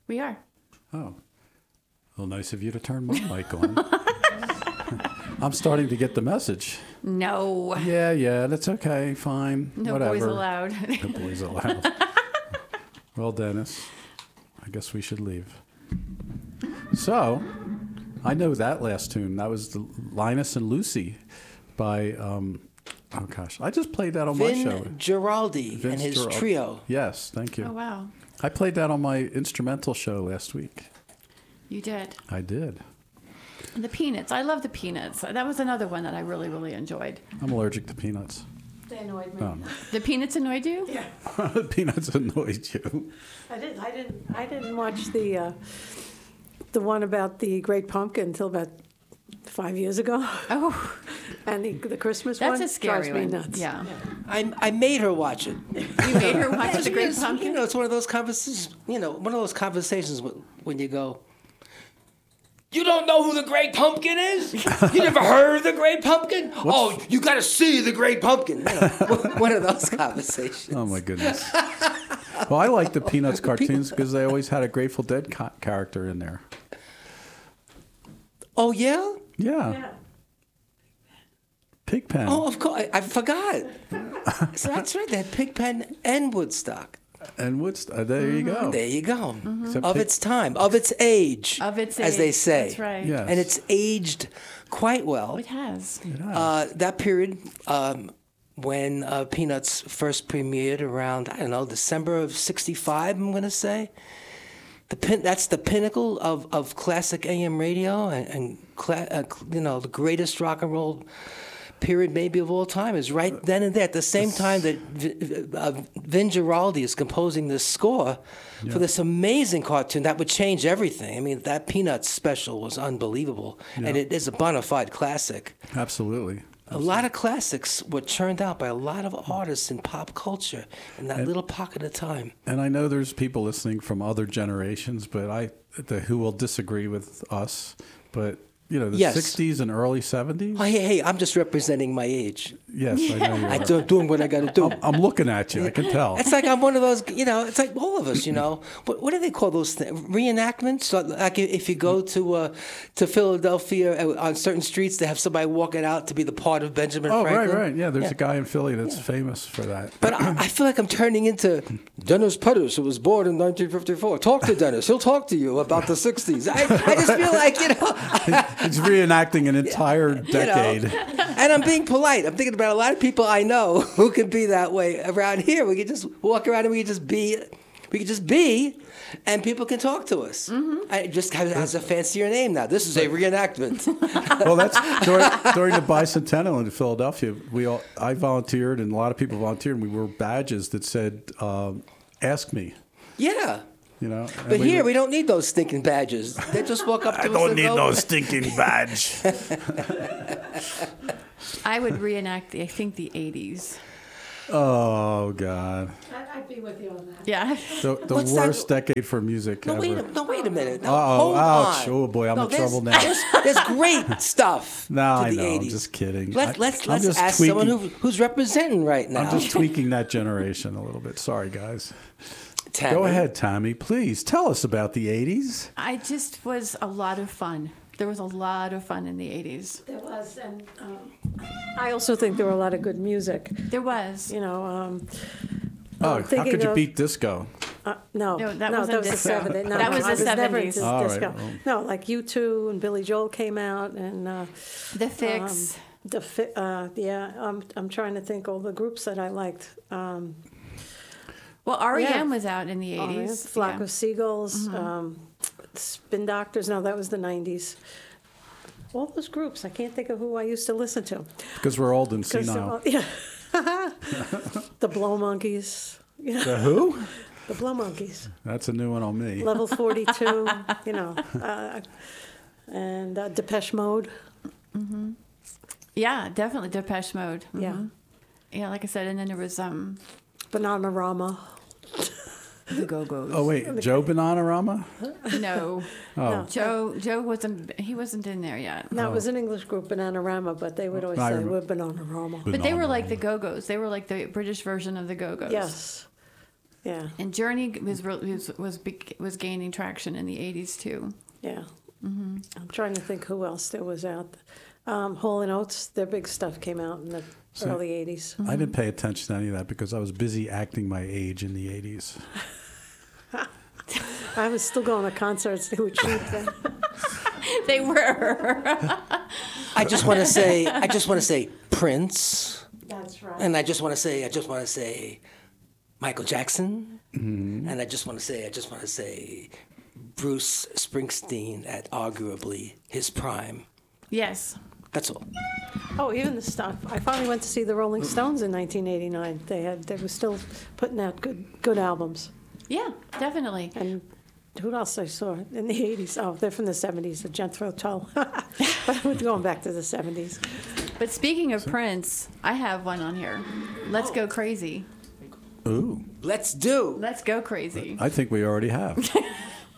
We are. Oh. Well, nice of you to turn my mic on. I'm starting to get the message. No. Yeah, that's okay. Fine. No Whatever. boys allowed. No boys allowed. Well, Dennis, I guess we should leave. So, I know that last tune. That was the Linus and Lucy by, oh gosh, I just played that on my show. Vin Giraldi and his Giraldi. trio. Yes, thank you. Oh, wow. I played that on my instrumental show last week. You did. I did. The Peanuts. I love the Peanuts. That was another one that I really, really enjoyed. I'm allergic to peanuts. They annoyed me. Oh. The Peanuts annoyed you? Yeah, Peanuts annoyed you. I didn't watch the one about the Great Pumpkin until about 5 years ago, Oh, and the Christmas that's one a scary drives me one. nuts. Yeah. I made her watch it. You made her watch The Great It's, Pumpkin? You know, it's one of those conversations. One of those conversations when you go, "You don't know who the Great Pumpkin is? You never heard of the Great Pumpkin? Oh, you got to see the Great Pumpkin." One of those conversations. Oh my goodness. Well, I like the Peanuts cartoons because they always had a Grateful Dead character in there. Oh yeah. Yeah. Pigpen. Oh, of course. I forgot. So that's right. They had Pigpen and Woodstock. And there you go. There you go. Except Of its time, of its age, Of its as age. they say. That's right. Yes. And it's aged quite well. It has. That period when Peanuts first premiered around, I don't know, December of '65, I'm going to say. That's the pinnacle of classic AM radio and the greatest rock and roll period maybe of all time is right then and there. At the same time that Vin Giraldi is composing this score for this amazing cartoon that would change everything. I mean, that Peanuts special was unbelievable, and it is a bona fide classic. Absolutely. A lot of classics were churned out by a lot of artists in pop culture in that little pocket of time. And I know there's people listening from other generations, but who will disagree with us. But the Yes. 60s and early 70s. Oh, hey, I'm just representing my age. Yes, I know you are. I'm doing what I got to do. I'm looking at you. I can tell. It's like I'm one of those, it's like all of us, What do they call those things? Reenactments? So, like if you go to Philadelphia on certain streets, they have somebody walking out to be the part of Benjamin Franklin. Right. Yeah, there's a guy in Philly that's famous for that. But I feel like I'm turning into Dennis Pettis, who was born in 1954. Talk to Dennis. He'll talk to you about the 60s. I just feel like, It's reenacting an entire decade. And I'm being polite. I'm thinking about a lot of people I know who could be that way around here. We could just walk around and we could just be, and people can talk to us. Mm-hmm. It just has a fancier name now. This is a reenactment. Well, that's during the bicentennial in Philadelphia. I volunteered, and a lot of people volunteered, and we wore badges that said, "Ask me." Yeah. But here we don't need those stinking badges. They just walk up to us. I don't and need go, no stinking badge. I would reenact the 80s. Oh God. I'd be with you on that. Yeah. The What's worst decade for music ever. Wait a minute. No, Uh-oh, hold ouch. on. Oh, boy, I'm in there's- trouble now. There's great stuff No, to I the know. 80s. I'm just kidding. Let's I'm just ask tweaking. someone who's representing right now. I'm just tweaking that generation a little bit. Sorry, guys. Tammy. Go ahead, Tommy. Please tell us about the 80s. I just was a lot of fun. There was a lot of fun in the 80s. There was, and I also think there were a lot of good music. There was. How could you beat disco? No, that wasn't was disco. the 70s. No, That was I the never 70s. into All right, disco. well. No, like U2 and Billy Joel came out, and The Fix. I'm trying to think all the groups that I liked. Well, REM yeah. was out in the 80s. Flock Yeah. of Seagulls, Spin Doctors. No, that was the 90s. All those groups. I can't think of who I used to listen to. Because we're old and 'Cause, senile. yeah. The Blow Monkeys. The who? The Blow Monkeys. That's a new one on me. Level 42, and Depeche Mode. Yeah, definitely Depeche Mode. Yeah. Mhm. Yeah, like I said, and then there was Bananarama. the Go-Go's. Oh, wait. Joe Bananarama? No. Oh. Joe wasn't in there yet. No, it was an English group, Bananarama, but they would always I say, remember. we're Bananarama. But they were like the Go-Go's. They were like the British version of the Go-Go's. Yes. Yeah, And Journey was gaining traction in the 80s too. yeah. I'm trying to think who else there was out. Hall and Oates, their big stuff came out in the early 80s. I didn't pay attention to any of that because I was busy acting my age in the 80s. I was still going to concerts. They were cheap then. They were. I just want to say Prince, That's right. and I just want to say Michael Jackson, and I just want to say Bruce Springsteen at arguably his prime. Yes. That's all. Oh, even the stuff. I finally went to see the Rolling Stones in 1989. They were still putting out good albums. Yeah, definitely. And who else I saw in the 80s? Oh, they're from the 70s, the Jethro Tull. But we're going back to the 70s. But speaking of Prince, I have one on here. Let's Go Crazy. Ooh, Let's do. Let's Go Crazy. I think we already have.